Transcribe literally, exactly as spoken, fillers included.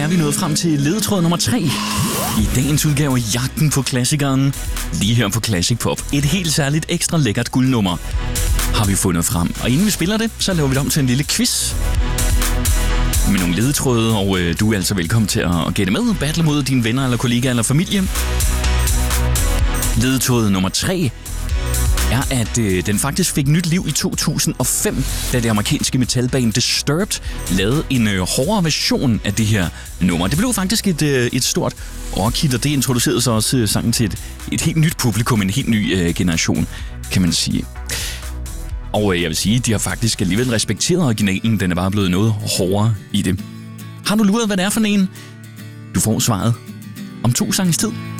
er vi nået frem til ledetråd nummer tre. I dagens udgave af Jagten på klassikeren. Lige her på Classic Pop. Et helt særligt ekstra lækkert guldnummer har vi fundet frem. Og inden vi spiller det, så laver vi det om til en lille quiz med nogle ledetråde, og øh, du er altså velkommen til at, at gætte med. Battle mod dine venner eller kollegaer eller familie. Ledetråd nummer tre er, at øh, den faktisk fik nyt liv i to tusind og fem, da det amerikanske metalband Disturbed lavede en øh, hårdere version af det her nummer. Det blev faktisk et, øh, et stort rockhit, og det introducerede så også øh, sangen til et, et helt nyt publikum, en helt ny øh, generation, kan man sige. Og øh, jeg vil sige, de har faktisk alligevel respekteret originalen, den er bare blevet noget hårdere i det. Har du luret, hvad det er for en? Du får svaret om to sanges tid.